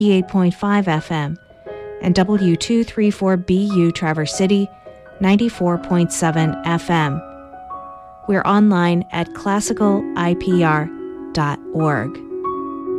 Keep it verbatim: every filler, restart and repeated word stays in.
eight point five F M, and W two thirty-four B U Traverse City, ninety-four point seven F M. We're online at classical I P R dot org.